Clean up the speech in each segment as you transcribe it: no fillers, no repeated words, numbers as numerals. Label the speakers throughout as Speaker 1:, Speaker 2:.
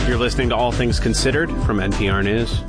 Speaker 1: You're listening to All Things Considered from NPR News.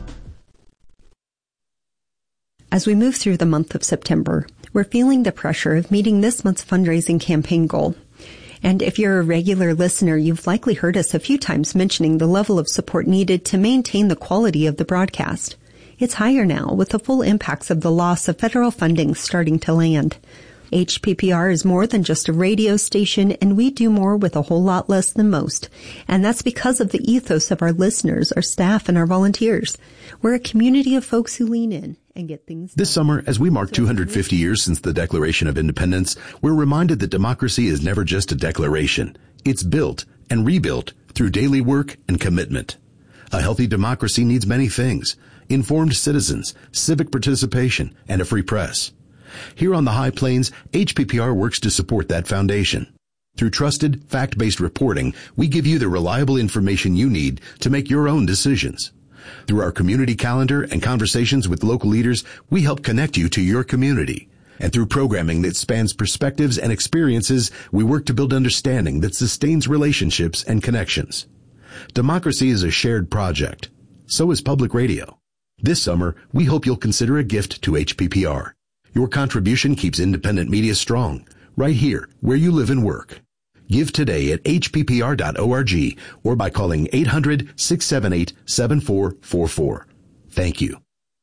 Speaker 2: As we move through the month of September, we're feeling the pressure of meeting this month's fundraising campaign goal. And if you're a regular listener, you've likely heard us a few times mentioning the level of support needed to maintain the quality of the broadcast. It's higher now, with the full impacts of the loss of federal funding starting to land. HPPR is more than just a radio station, and we do more with a whole lot less than most. And that's because of the ethos of our listeners, our staff, and our volunteers. We're a community of folks who lean in and get things done.
Speaker 3: This summer, as we mark 250 years since the Declaration of Independence, we're reminded that democracy is never just a declaration. It's built and rebuilt through daily work and commitment. A healthy democracy needs many things: informed citizens, civic participation, and a free press. Here on the High Plains, HPPR works to support that foundation. Through trusted, fact-based reporting, we give you the reliable information you need to make your own decisions. Through our community calendar and conversations with local leaders, we help connect you to your community. And through programming that spans perspectives and experiences, we work to build understanding that sustains relationships and connections. Democracy is a shared project. So is public radio. This summer, we hope you'll consider a gift to HPPR. Your contribution keeps independent media strong, right here, where you live and work. Give today at hppr.org or by calling 800-678-7444. Thank you.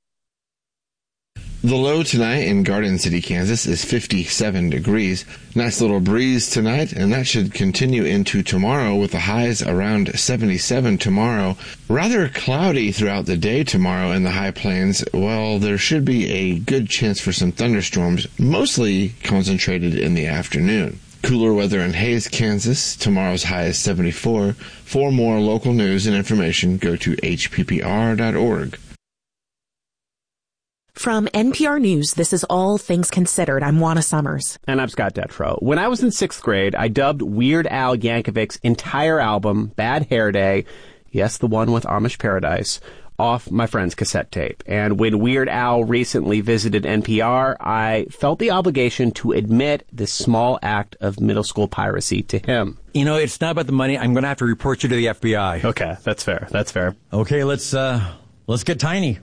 Speaker 4: The low tonight in Garden City, Kansas is 57 degrees. Nice little breeze tonight, and that should continue into tomorrow with the highs around 77 tomorrow. Rather cloudy throughout the day tomorrow in the High Plains. Well, there should be a good chance for some thunderstorms, mostly concentrated in the afternoon. Cooler weather in Hays, Kansas. Tomorrow's high is 74. For more local news and information, go to hppr.org.
Speaker 5: From NPR News, this is All Things Considered. I'm Juana Summers.
Speaker 1: And I'm Scott Detrow. When I was in 6th grade, I dubbed Weird Al Yankovic's entire album, Bad Hair Day, yes, the one with Amish Paradise, off my friend's cassette tape. And when Weird Al recently visited NPR, I felt the obligation to admit this small act of middle school piracy to him.
Speaker 6: You know, it's not about the money. I'm going to have to report you to the FBI.
Speaker 1: Okay, that's fair. That's fair.
Speaker 6: Okay, let's get tiny.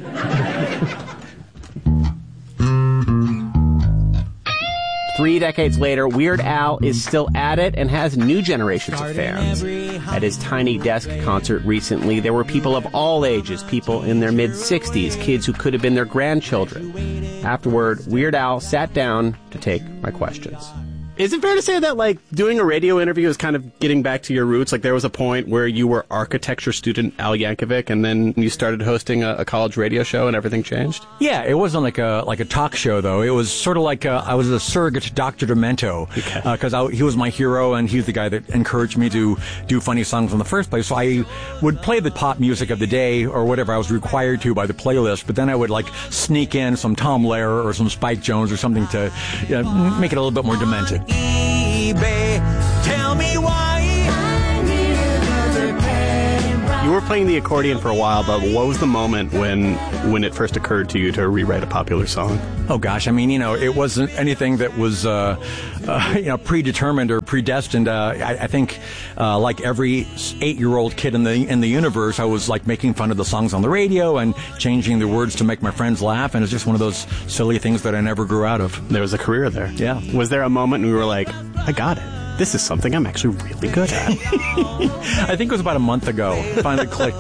Speaker 1: 3 decades later, Weird Al is still at it and has new generations of fans. At his Tiny Desk concert recently, there were people of all ages, people in their mid-60s, kids who could have been their grandchildren. Afterward, Weird Al sat down to take my questions. Is it fair to say that, like, doing a radio interview is kind of getting back to your roots? Like, there was a point where you were architecture student Al Yankovic, and then you started hosting a college radio show, and everything changed?
Speaker 6: Yeah, it wasn't like a talk show, though. It was sort of like I was a surrogate Dr. Demento, because he was my hero, and he was the guy that encouraged me to do funny songs in the first place. So I would play the pop music of the day, or whatever I was required to by the playlist, but then I would, like, sneak in some Tom Lehrer or some Spike Jones or something to make it a little bit more demented.
Speaker 7: eBay, tell me why I need another pen.
Speaker 1: You were playing the accordion for a while, but what was the moment when it first occurred to you to rewrite a popular song?
Speaker 6: Oh gosh, I mean, it wasn't anything that was, predetermined or predestined. I think, like every 8-year-old kid in the universe, I was like making fun of the songs on the radio and changing the words to make my friends laugh, and it's just one of those silly things that I never grew out of.
Speaker 1: There was a career there.
Speaker 6: Yeah.
Speaker 1: Was there a moment when we were like, I got it. This is something I'm actually really good at?
Speaker 6: I think it was about a month ago. Finally clicked.